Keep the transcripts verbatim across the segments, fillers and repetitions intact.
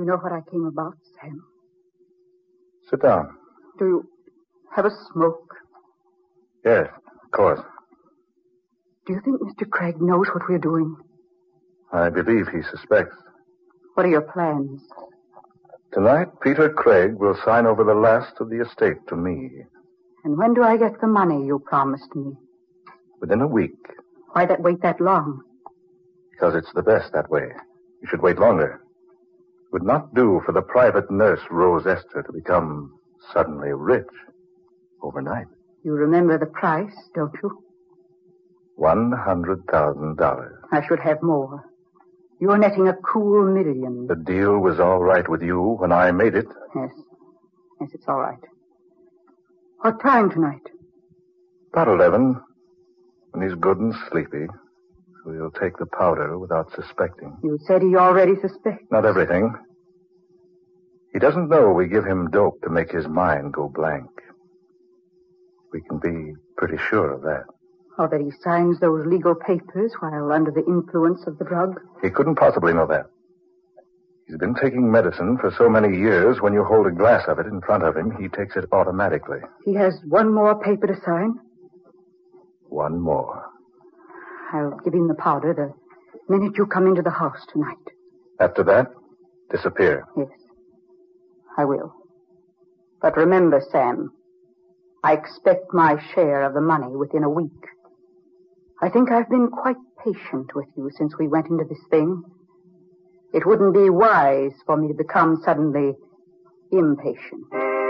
You know what I came about, Sam? Sit down. Do you have a smoke? Yes, of course. Do you think Mister Craig knows what we're doing? I believe he suspects. What are your plans? Tonight, Peter Craig will sign over the last of the estate to me. And when do I get the money you promised me? Within a week. Why that wait that long? Because it's the best that way. You should wait longer. It would not do for the private nurse, Rose Esther, to become suddenly rich overnight. You remember the price, don't you? One hundred thousand dollars. I should have more. You're netting a cool million. The deal was all right with you when I made it. Yes. Yes, it's all right. What time tonight? About eleven. When he's good and sleepy. So he'll take the powder without suspecting. You said he already suspects. Not everything. He doesn't know we give him dope to make his mind go blank. We can be pretty sure of that. Or that he signs those legal papers while under the influence of the drug? He couldn't possibly know that. He's been taking medicine for so many years, when you hold a glass of it in front of him, he takes it automatically. He has one more paper to sign? One more. I'll give him the powder the minute you come into the house tonight. After that, disappear. Yes, I will. But remember, Sam, I expect my share of the money within a week. I think I've been quite patient with you since we went into this thing. It wouldn't be wise for me to become suddenly impatient.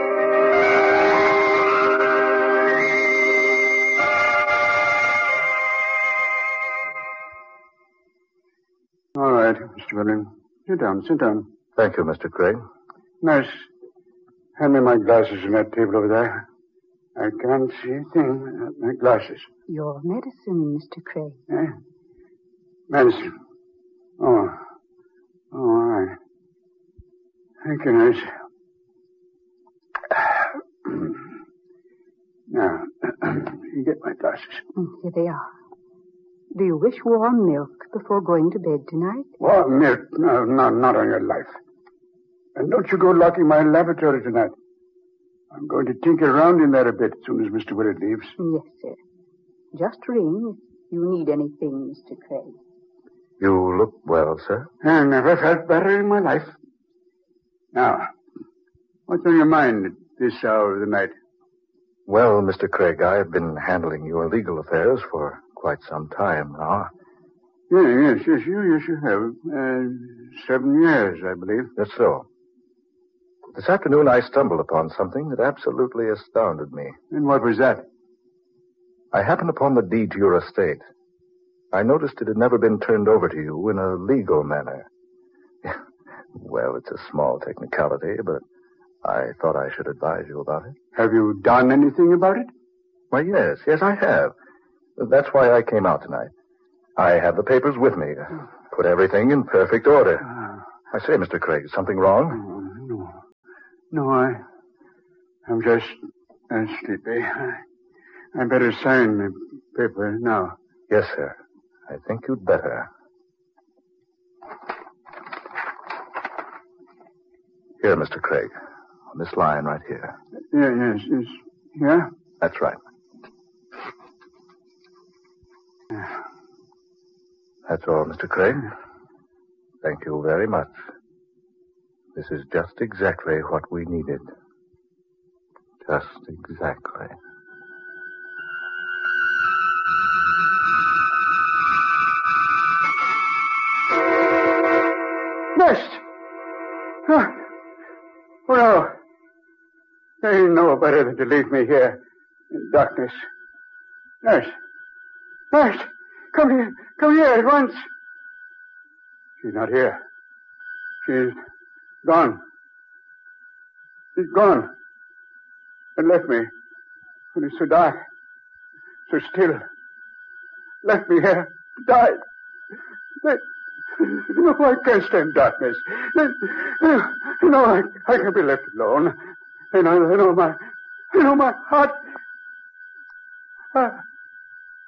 All right, Mister William. Sit down, sit down. Thank you, Mister Craig. Nurse, hand me my glasses on that table over there. I can't see a thing without my glasses. Your medicine, Mister Craig. Eh? Medicine. Oh. Oh, all right. Thank you, nurse. Now, you get my glasses. Here they are. Do you wish warm milk before going to bed tonight? Warm milk? No, no, not on your life. And don't you go locking my laboratory tonight. I'm going to tinker around in there a bit as soon as Mister Willard leaves. Yes, sir. Just ring if you need anything, Mister Craig. You look well, sir. I never felt better in my life. Now, what's on your mind at this hour of the night? Well, Mister Craig, I've been handling your legal affairs for quite some time now. Yeah, yes, yes, you, yes, you have. Uh, seven years, I believe. That's so. This afternoon I stumbled upon something that absolutely astounded me. And what was that? I happened upon the deed to your estate. I noticed it had never been turned over to you in a legal manner. Well, it's a small technicality, but I thought I should advise you about it. Have you done anything about it? Why, yes, yes, I have. That's why I came out tonight. I have the papers with me. Put everything in perfect order. Uh, I say, Mister Craig, is something wrong? Oh, no. No, I... I'm just uh, sleepy. I, I better sign the paper now. Yes, sir. I think you'd better. Here, Mister Craig. On this line right here. Yeah, yes, yes. Yeah? That's right. Yeah. That's all, Mister Craig. Thank you very much. This is just exactly what we needed. Just exactly. Nurse! Oh, oh no. They know better than to leave me here in darkness. Nurse! Nurse! Come here! Come here at once! She's not here. She's gone. She's gone. And left me when it's so dark, so still. Left me here to die. They, no, I can't stand darkness. They, no, I, I can't be left alone. And I, I know my, I know my heart. Uh,